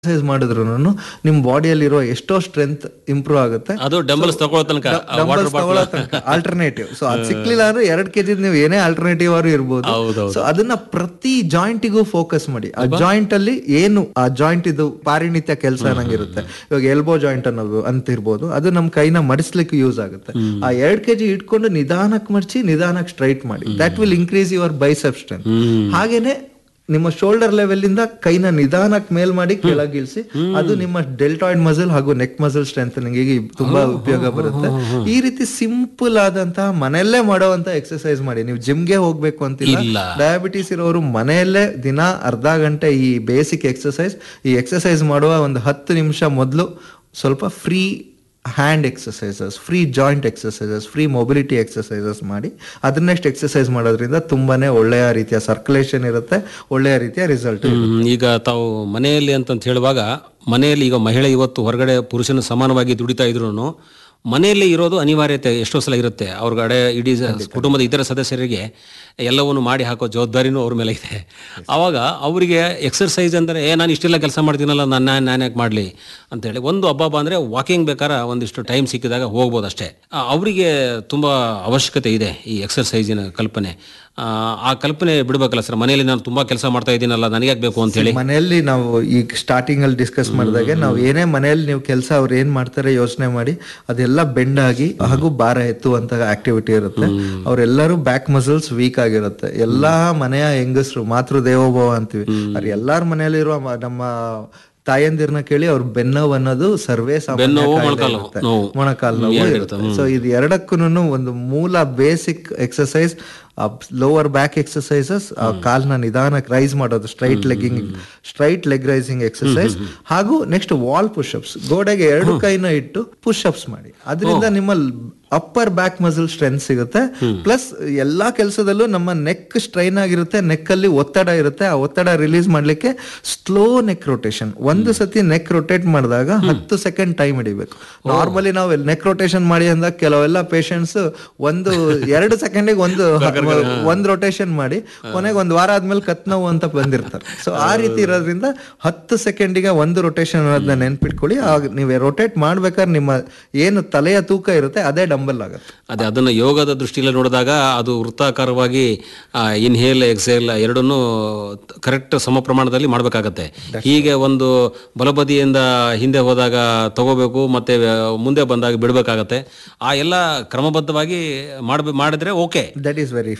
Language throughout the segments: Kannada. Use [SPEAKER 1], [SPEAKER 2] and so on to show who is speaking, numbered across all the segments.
[SPEAKER 1] ಎಕ್ಸರ್ಸೈಸ್ ಮಾಡಿದ್ರು ನಿಮ್ ಬಾಡಿಯಲ್ಲಿರೋ ಎಷ್ಟೋ ಸ್ಟ್ರೆಂತ್ ಇಂಪ್ರೂವ್ ಆಗುತ್ತೆ.
[SPEAKER 2] ಅದು ಡಂಬಲ್ಸ್ ತಗೊಳ್ಳೋ ತನಕ
[SPEAKER 1] ಆಲ್ಟರ್ನೇಟಿವ್. ಸೊ ಅದು ಸಿಕ್ಲಿಲ್ಲ ಅಂದ್ರೆ 2 kg ನೀವು ಏನೇ ಆಲ್ಟರ್ನೇಟಿವ್ ಆದ್ರೂ ಇರ್ಬೋದು. ಸೊ ಅದನ್ನ ಪ್ರತಿ ಜಾಯಿಂಟಿಗೂ ಫೋಕಸ್ ಮಾಡಿ. ಆ ಜಾಯಿಂಟ್ ಅಲ್ಲಿ ಏನು ಆ ಜಾಯಿಂಟ್ ಇದು ಪಾರಿಣಿತ್ಯ ಕೆಲಸ ಅನ್ನಂಗಿರುತ್ತೆ. ಇವಾಗ ಎಲ್ಬೋ ಜಾಯಿಂಟ್ ಅನ್ನೋದು ಅಂತ ಇರ್ಬೋದು, ಅದು ನಮ್ ಕೈನ ಮಡಿಸ್ಲಿಕ್ಕೆ ಯೂಸ್ ಆಗುತ್ತೆ. ಆ 2 kg ಇಟ್ಕೊಂಡು ನಿಧಾನಕ್ಕೆ ಮಡಚಿ ನಿಧಾನಕ್ಕೆ ಸ್ಟ್ರೈಟ್ ಮಾಡಿ. That will increase your bicep strength. ಹಾಗೇನೆ ನಿಮ್ಮ ಶೋಲ್ಡರ್ ಲೆವೆಲ್ ಇಂದ ಕೈನ ನಿಧಾನಕ್ಕೆ ಮೇಲ್ ಮಾಡಿ ಕೆಳಗಿಳಿಸಿ, ಅದು ನಿಮ್ಮ ಡೆಲ್ಟಾಯ್ಡ್ ಮಸಲ್ ಹಾಗೂ ನೆಕ್ ಮಸಲ್ ಸ್ಟ್ರೆಂಥನಿಂಗ್ ತುಂಬಾ ಉಪಯೋಗ ಬರುತ್ತೆ. ಈ ರೀತಿ ಸಿಂಪಲ್ ಆದಂತಹ ಮನೆಯಲ್ಲೇ ಮಾಡುವಂತ ಎಕ್ಸರ್ಸೈಸ್ ಮಾಡಿ. ನೀವು ಜಿಮ್ಗೆ ಹೋಗ್ಬೇಕು ಅಂತಿಲ್ಲ. ಡಯಾಬಿಟಿಸ್ ಇರೋರು ಮನೆಯಲ್ಲೇ ದಿನ ಅರ್ಧ ಗಂಟೆ ಈ ಬೇಸಿಕ್ ಎಕ್ಸರ್ಸೈಸ್, ಈ ಎಕ್ಸರ್ಸೈಸ್ ಮಾಡುವ ಒಂದು 10 ನಿಮಿಷ ಮೊದಲು ಸ್ವಲ್ಪ free hand exercises, free joint exercises, free mobility exercises ಮಾಡಿ ಅದನ್ನೆಷ್ಟು ಎಕ್ಸರ್ಸೈಸ್ ಮಾಡೋದ್ರಿಂದ ತುಂಬಾನೇ ಒಳ್ಳೆಯ ರೀತಿಯ ಸರ್ಕ್ಯುಲೇಷನ್ ಇರುತ್ತೆ, ಒಳ್ಳೆಯ ರೀತಿಯ ರಿಸಲ್ಟ್.
[SPEAKER 2] ಈಗ ತಾವು ಮನೆಯಲ್ಲಿ ಅಂತ ಹೇಳುವಾಗ, ಮನೆಯಲ್ಲಿ ಈಗ ಮಹಿಳೆ ಇವತ್ತು ಹೊರಗಡೆ ಪುರುಷನ ಸಮಾನವಾಗಿ ದುಡಿತಾ ಇದ್ರು ಮನೆಯಲ್ಲಿ ಇರೋದು ಅನಿವಾರ್ಯತೆ ಎಷ್ಟೋ ಸಲ ಇರುತ್ತೆ. ಅವ್ರಗಡೆ ಇಡೀ ಕುಟುಂಬದ ಇತರ ಸದಸ್ಯರಿಗೆ ಎಲ್ಲವನ್ನು ಮಾಡಿ ಹಾಕೋ ಜವಾಬ್ದಾರಿನೂ ಅವ್ರ ಮೇಲೆ ಇದೆ. ಆವಾಗ ಅವರಿಗೆ ಎಕ್ಸರ್ಸೈಸ್ ಅಂದರೆ ನಾನು ಇಷ್ಟೆಲ್ಲ ಕೆಲಸ ಮಾಡ್ತೀನಲ್ಲ, ನಾನು ಯಾಕೆ ಮಾಡಲಿ ಅಂತೇಳಿ ಒಂದು ಹಬ್ಬ ಅಂದರೆ ವಾಕಿಂಗ್ ಬೇಕಾದ್ರೆ ಒಂದಿಷ್ಟು ಟೈಮ್ ಸಿಕ್ಕಿದಾಗ ಹೋಗ್ಬೋದು ಅಷ್ಟೇ. ಅವರಿಗೆ ತುಂಬ ಅವಶ್ಯಕತೆ ಇದೆ ಈ ಎಕ್ಸರ್ಸೈಸಿನ ಕಲ್ಪನೆ. ಆ ಕಲ್ಪನೆ ಬಿಡ್ಬೇಕಲ್ಲ ಸರ್. ಮನೆಯಲ್ಲಿ ನಾನು ತುಂಬಾ ಕೆಲಸ ಮಾಡ್ತಾ ಇದ್ದೀನಲ್ಲ, ನನಗೆ ಬೇಕು ಅಂತ ಹೇಳಿ
[SPEAKER 1] ಮನೆಯಲ್ಲಿ ನಾವು ಈಗ ಸ್ಟಾರ್ಟಿಂಗ್ ಅಲ್ಲಿ ಡಿಸ್ಕಸ್ ಮಾಡಿದಾಗೆ, ನಾವು ಏನೇ ಮನೆಯಲ್ಲಿ ನೀವು ಕೆಲಸ ಅವ್ರು ಏನ್ ಮಾಡ್ತಾರೆ ಯೋಚನೆ ಮಾಡಿ ಅದೆಲ್ಲ ಬೆಂಡ್ ಆಗಿ ಹಾಗೂ ಭಾರ ಎತ್ತುವಂತ ಆಕ್ಟಿವಿಟಿ ಇರುತ್ತೆ. ಅವರೆಲ್ಲರೂ ಬ್ಯಾಕ್ ಮಸಲ್ಸ್ ವೀಕ್ ಆಗಿರುತ್ತೆ. ಎಲ್ಲಾ ಮನೆಯ ಹೆಂಗಸರು, ಮಾತೃ ದೇವೋಭವ ಅಂತೀವಿ, ಅವ್ರು ಎಲ್ಲಾರ ಮನೆಯಲ್ಲಿರುವ ನಮ್ಮ ತಾಯಂದಿರ್ನ ಕೇಳಿ ಅವ್ರ ಬೆನ್ನೋವು ಅನ್ನೋದು ಸರ್ವೇ ಸಾಮಾನ್ಯ, ಮೊಣಕಾಲು ನೋವು ಇರುತ್ತೆ. ಸೊ ಇದು ಎರಡಕ್ಕೂ ಒಂದು ಮೂಲ basic exercise lower back exercises, ಕಾಲ್ನ ನಿಧಾನಕ್ಕೆ ರೈಸ್ ಮಾಡೋದು, ಸ್ಟ್ರೈಟ್ ಲೆಗ್ ರೈಸಿಂಗ್ ಎಕ್ಸರ್ಸೈಸ್, ಹಾಗೂ ನೆಕ್ಸ್ಟ್ ವಾಲ್ ಪುಷಪ್ಸ್. ಗೋಡೆಗೆ 2 ಕೈನ ಇಟ್ಟು ಪುಷಪ್ಸ್ ಮಾಡಿ. ಅದರಿಂದ ನಿಮ್ಮ ಅಪ್ಪರ್ ಬ್ಯಾಕ್ ಮಸಲ್ ಸ್ಟ್ರೆಂತ್ ಸಿಗುತ್ತೆ. ಪ್ಲಸ್ ಎಲ್ಲಾ ಕೆಲಸದಲ್ಲೂ ನಮ್ಮ ನೆಕ್ ಸ್ಟ್ರೈನ್ ಆಗಿರುತ್ತೆ, ನೆಕ್ ಅಲ್ಲಿ ಒತ್ತಡ ಇರುತ್ತೆ. ಆ ಒತ್ತಡ ರಿಲೀಸ್ ಮಾಡ್ಲಿಕ್ಕೆ ಸ್ಲೋ ನೆಕ್ ರೊಟೇಷನ್. ಒಂದು ಸತಿ ನೆಕ್ ರೊಟೇಟ್ ಮಾಡಿದಾಗ 10 ಸೆಕೆಂಡ್ ಟೈಮ್ ಹಿಡಿಬೇಕು. ನಾರ್ಮಲಿ ನಾವು ನೆಕ್ ರೊಟೇಷನ್ ಮಾಡಿ ಅಂದಾಗ ಕೆಲವೆಲ್ಲ ಪೇಷಂಟ್ಸ್ 1-2 ಸೆಕೆಂಡಿಗೆ ಒಂದು ರೊಟೇಷನ್ ಮಾಡಿ ಕೊನೆಗೆ 1 ವಾರ ಆದ್ಮೇಲೆ ಕತ್ ನೋವು ಅಂತ ಬಂದಿರ್ತಾರೆ. ಸೊ ಆ ರೀತಿ ಇರೋದ್ರಿಂದ 10 ಸೆಕೆಂಡಿಗೆ 1 ರೊಟೇಷನ್ ಅನ್ನೋದನ್ನ ನೆನ್ಪಿಟ್ಕೊಳ್ಳಿ. ನೀವು ರೊಟೇಟ್ ಮಾಡ್ಬೇಕಾದ್ರೆ ನಿಮ್ಮ ಏನು ತಲೆಯ ತೂಕ ಇರುತ್ತೆ ಅದೇ ಡಂಬಲ್ ಆಗುತ್ತೆ.
[SPEAKER 2] ಅದೇ ಅದನ್ನು ಯೋಗದ ದೃಷ್ಟಿಯಲ್ಲಿ ನೋಡಿದಾಗ ಅದು ವೃತ್ತಾಕಾರವಾಗಿ ಇನ್ಹೇಲ್ ಎಕ್ಸೇಲ್ ಎರಡನ್ನೂ ಕರೆಕ್ಟ್ ಸಮ ಪ್ರಮಾಣದಲ್ಲಿ ಮಾಡಬೇಕಾಗತ್ತೆ. ಹೀಗೆ ಒಂದು ಬಲಬದಿಯಿಂದ ಹಿಂದೆ ಹೋದಾಗ ತಗೋಬೇಕು, ಮತ್ತೆ ಮುಂದೆ ಬಂದಾಗ ಬಿಡಬೇಕಾಗತ್ತೆ. ಆ ಎಲ್ಲ ಕ್ರಮಬದ್ಧವಾಗಿ ಮಾಡಿದ್ರೆ ಓಕೆ.
[SPEAKER 1] ದಟ್ ಈಸ್ ವೆರಿ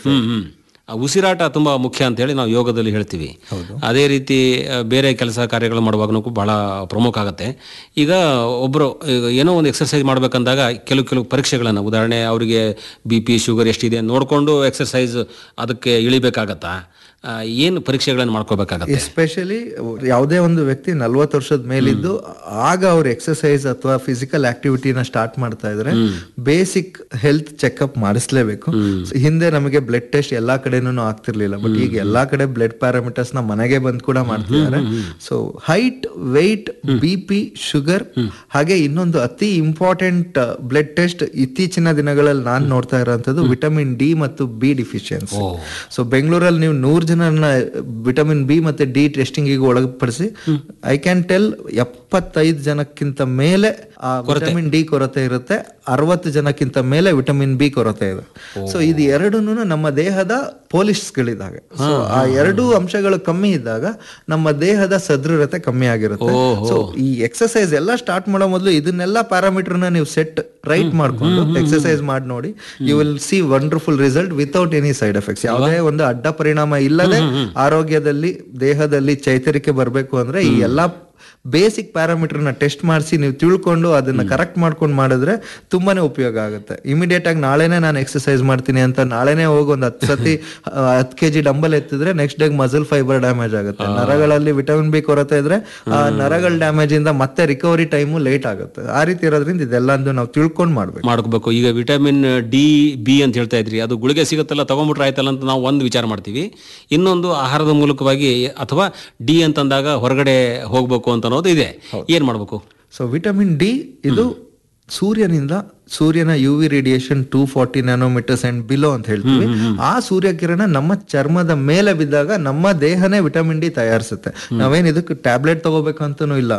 [SPEAKER 2] ಉಸಿರಾಟ ತುಂಬಾ ಮುಖ್ಯ ಅಂತ ಹೇಳಿ ನಾವು ಯೋಗದಲ್ಲಿ ಹೇಳ್ತೀವಿ. ಅದೇ ರೀತಿ ಬೇರೆ ಕೆಲಸ ಕಾರ್ಯಗಳು ಮಾಡುವಾಗೂ ಬಹಳ ಪ್ರಮುಖ ಆಗುತ್ತೆ. ಈಗ ಒಬ್ಬರು ಏನೋ ಒಂದು ಎಕ್ಸರ್ಸೈಸ್ ಮಾಡ್ಬೇಕಂದಾಗ ಕೆಲವು ಪರೀಕ್ಷೆಗಳನ್ನು, ಉದಾಹರಣೆ ಅವರಿಗೆ BP ಶುಗರ್ ಎಷ್ಟಿದೆ ನೋಡಿಕೊಂಡು ಎಕ್ಸರ್ಸೈಸ್ ಅದಕ್ಕೆ ಇಳಿಬೇಕಾಗತ್ತಾ? ಏನು ಪರೀಕ್ಷೆಗಳನ್ನು ಮಾಡ್ಕೋಬೇಕಾಗತ್ತೆ?
[SPEAKER 1] ಎಸ್ಪೆಷಲಿ ಯಾವುದೇ ಒಂದು ವ್ಯಕ್ತಿ 40 ವರ್ಷದ ಮೇಲಿದ್ದು ಆಗ ಅವ್ರು ಎಕ್ಸರ್ಸೈಸ್ ಅಥವಾ ಫಿಸಿಕಲ್ ಆಕ್ಟಿವಿಟಿನ ಸ್ಟಾರ್ಟ್ ಮಾಡ್ತಾ ಇದ್ರೆ ಬೇಸಿಕ್ ಹೆಲ್ತ್ ಚೆಕ್ಅಪ್ ಮಾಡಿಸ್ಲೇಬೇಕು. ಹಿಂದೆ ನಮಗೆ ಬ್ಲಡ್ ಟೆಸ್ಟ್ ಎಲ್ಲಾ ಕಡೆನೂ ಆಗ್ತಿರ್ಲಿಲ್ಲ, ಬಟ್ ಈಗ ಎಲ್ಲಾ ಕಡೆ ಬ್ಲಡ್ ಪ್ಯಾರಾಮೀಟರ್ಸ್ ನ ಮನೆಗೆ ಬಂದ್ ಕೂಡ ಮಾಡ್ತಿದ್ದಾರೆ. So height, weight, BP, sugar, ಹಾಗೆ ಇನ್ನೊಂದು ಅತಿ ಇಂಪಾರ್ಟೆಂಟ್ ಬ್ಲಡ್ ಟೆಸ್ಟ್ ಇತ್ತೀಚಿನ ದಿನಗಳಲ್ಲಿ ನಾನು ನೋಡ್ತಾ ಇರೋಂಥದ್ದು ವಿಟಮಿನ್ D ಮತ್ತು B ಡಿಫಿಷಿಯನ್ಸಿ. ಸೊ ಬೆಂಗಳೂರಲ್ಲಿ ನೀವು 100 ಜನರನ್ನ ವಿಟಮಿನ್ B ಮತ್ತೆ D ಟೆಸ್ಟಿಂಗ್ ಒಳಪಡಿಸಿ, ಐ ಕ್ಯಾನ್ ಟೆಲ್ 75 ಜನಕ್ಕಿಂತ ಮೇಲೆ ವಿಟಮಿನ್ D ಕೊರತೆ ಇರುತ್ತೆ, 60 ಜನಕ್ಕಿಂತ ಮೇಲೆ ವಿಟಮಿನ್ B ಕೊರತೆ ಇದೆ. ಸೊ ಇದು ಎರಡೂನು ನಮ್ಮ ದೇಹದ ಪೋಲಿಸ್ಗಳಿದಾಗ. ಸೊ ಆ 2 ಅಂಶಗಳು ಕಮ್ಮಿ ಇದ್ದಾಗ ನಮ್ಮ ದೇಹದ ಸದೃಢತೆ ಕಮ್ಮಿ ಆಗಿರುತ್ತೆ. ಸೊ ಈ ಎಕ್ಸರ್ಸೈಸ್ ಎಲ್ಲ ಸ್ಟಾರ್ಟ್ ಮಾಡೋ ಮೊದಲು ಇದನ್ನೆಲ್ಲ ಪ್ಯಾರಾಮೀಟರ್ನ ನೀವು ಸೆಟ್ ರೈಟ್ ಮಾಡ್ಕೊಂಡು ಎಕ್ಸರ್ಸೈಸ್ ಮಾಡಿ ನೋಡಿ. You will see wonderful result without any side effects. ಯಾವುದೇ ಒಂದು ಅಡ್ಡ ಪರಿಣಾಮ ಇಲ್ಲದೆ ಆರೋಗ್ಯದಲ್ಲಿ, ದೇಹದಲ್ಲಿ ಚೈತನ್ಯಕ್ಕೆ ಬರಬೇಕು ಅಂದ್ರೆ ಈ ಎಲ್ಲಾ ಬೇಸಿಕ್ ಪ್ಯಾರಾಮೀಟರ್ನ ಟೆಸ್ಟ್ ಮಾಡಿಸಿ ನೀವು ತಿಳ್ಕೊಂಡು ಅದನ್ನ ಕರೆಕ್ಟ್ ಮಾಡ್ಕೊಂಡು ಮಾಡಿದ್ರೆ ತುಂಬಾನೇ ಉಪಯೋಗ ಆಗುತ್ತೆ. ಇಮಿಡಿಯೇಟ್ ಆಗಿ ನಾಳೆನೆ ನಾನು ಎಕ್ಸರ್ಸೈಸ್ ಮಾಡ್ತೀನಿ ಅಂತ ನಾಳೆನೆ ಹೋಗಿ ಒಂದು 10 ಸತಿ 10 kg dumbbell ಎತ್ತಿದ್ರೆ next day muscle fibre damage ಆಗುತ್ತೆ. ನರಗಳಲ್ಲಿ ವಿಟಮಿನ್ B ಕೊರತೆ ಇದ್ರೆ ಆ ನರಗಳ ಡ್ಯಾಮೇಜ್ ಇಂದ ಮತ್ತೆ ರಿಕವರಿ ಟೈಮು ಲೇಟ್ ಆಗುತ್ತೆ. ಆ ರೀತಿ ಇರೋದ್ರಿಂದ ಇದೆಲ್ಲ ನಾವು ತಿಳ್ಕೊಂಡು ಮಾಡ್ಬೇಕು.
[SPEAKER 2] ಈಗ ವಿಟಮಿನ್ D, B ಅಂತ ಹೇಳ್ತಾ ಇದ್ರಿ, ಅದು ಗುಳಿಗೆ ಸಿಗುತ್ತಲ್ಲ, ತಗೊಂಡ್ಬಿಟ್ರೆ ಆಯ್ತಲ್ಲ ಅಂತ ನಾವು ಒಂದು ವಿಚಾರ ಮಾಡ್ತೀವಿ. ಇನ್ನೊಂದು ಆಹಾರದ ಮೂಲಕವಾಗಿ ಅಥವಾ D ಅಂತಂದಾಗ ಹೊರಗಡೆ ಹೋಗ್ಬೇಕು ಅಂತ ಅನ್ನೋದು ಇದೆ. ಏನ್ ಮಾಡ್ಬೇಕು?
[SPEAKER 1] ಸೊ ವಿಟಮಿನ್ D ಇದು ಸೂರ್ಯನ UV radiation 240 nanometres and below ಅಂತ ಹೇಳ್ತೀವಿ. ಆ ಸೂರ್ಯಕಿರಣ ನಮ್ಮ ಚರ್ಮದ ಮೇಲೆ ಬಿದ್ದಾಗ ನಮ್ಮ ದೇಹನೇ ವಿಟಮಿನ್ D ತಯಾರಿಸುತ್ತೆ. ನಾವೇನ್ ಇದಕ್ಕೆ ಟ್ಯಾಬ್ಲೆಟ್ ತಗೋಬೇಕಂತನೂ ಇಲ್ಲ.